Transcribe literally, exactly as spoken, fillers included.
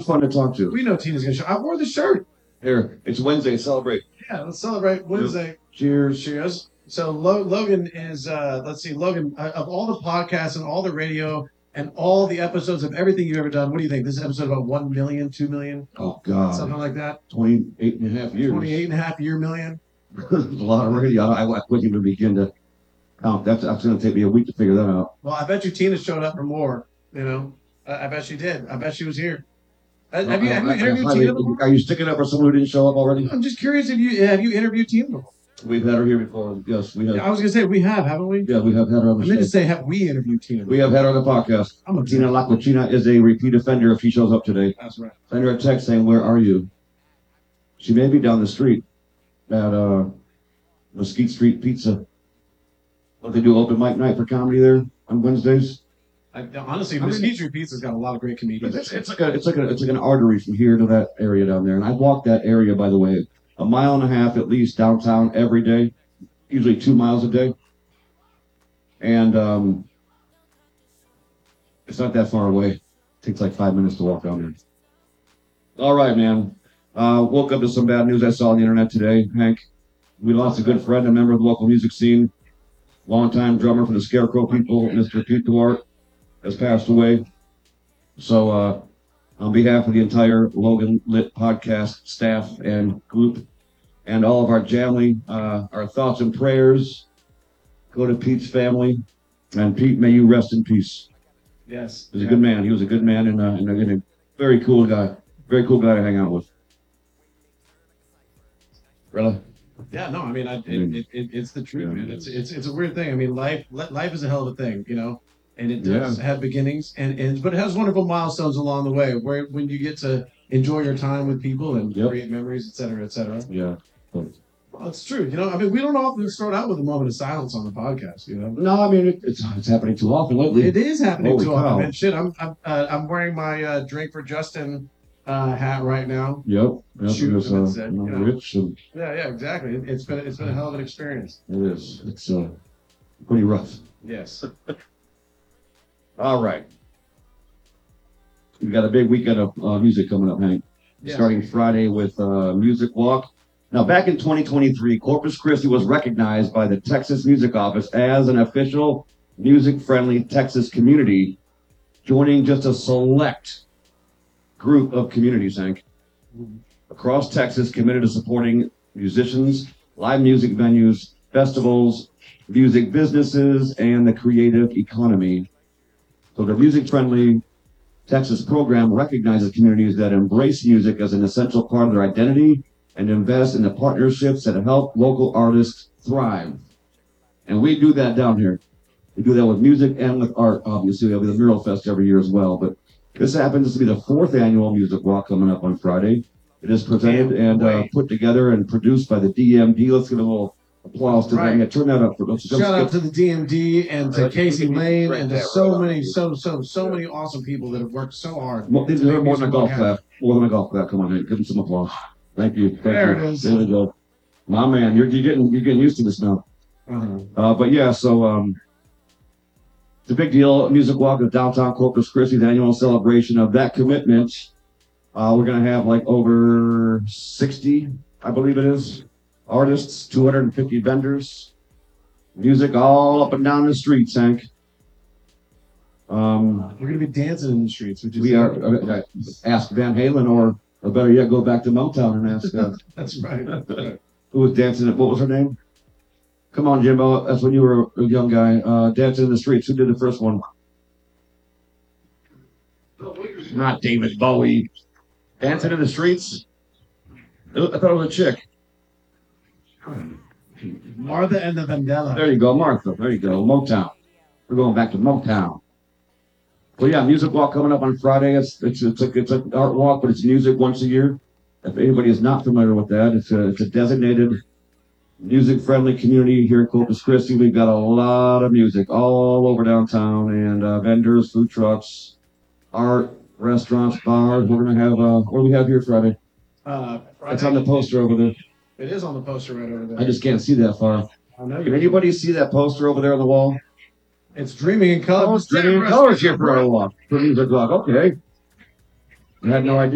fun to talk to. We know Tina's gonna show. I wore the shirt. Here, it's Wednesday. Celebrate. Yeah, let's celebrate Wednesday. Yep. Cheers. Cheers. So Lo- Logan is, uh, let's see, Logan, uh, of all the podcasts and all the radio and all the episodes of everything you've ever done, what do you think? This episode about one million, two million? Oh, God. Something like that? twenty-eight and a half years. twenty-eight and a half year million? There's a lot of radio. I, I couldn't even begin to count. That's, that's going to take me a week to figure that out. Well, I bet you Tina showed up for more, you know? I, I bet she did. I bet she was here. Uh, have you, have you interviewed Tina before? Are you sticking up for someone who didn't show up already? I'm just curious if you have you interviewed Tina before? We've had her here before. Yes, we have. Yeah, I was gonna say we have, haven't we? Yeah, we have had her on the I meant show. to say, have we interviewed Tina before? We have had her on the podcast. I'm a Tina Lacquacina is a repeat offender if she shows up today. That's right. Send her a text saying, "Where are you?" She may be down the street at uh, Mesquite Street Pizza. Don't they do open mic night for comedy there on Wednesdays? I, honestly, I mean, Mesquite Street Pizza's got a lot of great comedians. It's, it's like a, it's like a, it's like an artery from here to that area down there. And I walk that area, by the way, a mile and a half at least downtown every day, usually two miles a day. And um, it's not that far away. It takes like five minutes to walk down there. All right, man. Uh, woke up to some bad news I saw on the internet today, Hank. We lost a good friend, a member of the local music scene, longtime drummer for the Scarecrow People, Mister Pete Duarte, has passed away. So, uh, on behalf of the entire Logan Lit podcast staff and group, and all of our family, uh, our thoughts and prayers go to Pete's family. And Pete, may you rest in peace. Yes. He was yeah. a good man. He was a good man and, uh, and, a, and a very cool guy. Very cool guy to hang out with. Really? Yeah, no, I mean, I, it, it, it, it's the truth, yeah, man. It's it's it's a weird thing. I mean, life life is a hell of a thing, you know, and it does yeah. have beginnings, and, and but it has wonderful milestones along the way, where when you get to enjoy your time with people and yep. create memories, et cetera, et cetera. Yeah. Well, it's true. You know, I mean, we don't often start out with a moment of silence on the podcast, you know. No, I mean, it, it's it's happening too often lately. It is happening Holy too cow. often. Man, shit, I'm I'm, uh, I'm wearing my uh, Drink for Justin uh, hat right now. Yep. yep Shoot, uh, said, you know. rich and yeah, yeah, exactly. It, it's been it's been a hell of an experience. It is. It's uh, pretty rough. Yes. All right. We've got a big weekend of uh, music coming up, Hank. Yeah. Starting Friday with uh, Music Walk. Now, back in twenty twenty-three, Corpus Christi was recognized by the Texas Music Office as an official music-friendly Texas community, joining just a select group of communities, Hank, across Texas committed to supporting musicians, live music venues, festivals, music businesses, and the creative economy. So the music-friendly Texas program recognizes communities that embrace music as an essential part of their identity and invest in the partnerships that help local artists thrive. And we do that down here. We do that with music and with art, obviously. We have the Mural Fest every year as well. But this happens to be the fourth annual Music Walk coming up on Friday. It is presented and uh, put together and produced by the D M D. Let's give a little applause to right. them. Yeah, turn that up. For, let's, Shout let's out to the D M D and to right. Casey Lane right and to there, so right many, so, so, so many awesome people that have worked so hard. More, these are more than a golf clap. More than a golf clap. Come on, Hank. Give them some applause. Thank you. Thank there you. it is. There we go. My man, you're, you're getting you're getting used to this now. Uh-huh. Uh, but yeah, so um, it's a big deal. Music Walk of Downtown Corpus Christi, the annual celebration of that commitment. Uh, we're gonna have like over sixty, I believe it is, artists, two hundred fifty vendors, music all up and down the streets, Hank. Um, We're gonna be dancing in the streets, which is we are. Uh, ask Van Halen, or, or better yet, go back to Motown and ask. Uh, That's right. That's right. Who was dancing? What was her name? Come on, Jimbo. That's when you were a young guy. Uh, dancing in the streets. Who did the first one? Not David Bowie. Dancing in the streets? I thought it was a chick. Martha and the Vandella. There you go, Martha. There you go. Motown. We're going back to Motown. Well, yeah, Music Walk coming up on Friday. It's it's it's a, it's an art walk, but it's music once a year. If anybody is not familiar with that, it's a it's a designated music-friendly community here in Corpus Christi. We've got a lot of music all over downtown, and uh, vendors, food trucks, art, restaurants, bars. We're gonna have uh, what do we have here Friday? Uh, Friday. It's on the poster over there. It is on the poster right over there. I just can't see that far. I know. Can anybody see that poster over there on the wall? It's Dreaming in Color. Oh, it's Dreaming in Color here for a walk. For Music Walk. Okay. I had no idea.